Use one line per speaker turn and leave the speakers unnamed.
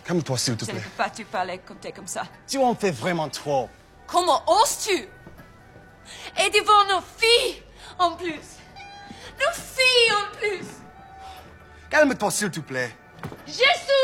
Calme-toi, s'il te
Je ne
plaît.
peux pas te parler quand t'es comme ça.
Tu en fais vraiment trop.
Comment oses-tu? Et devant nos filles, en plus. Nos filles, en plus.
Calme-toi, s'il te plaît.
Je suis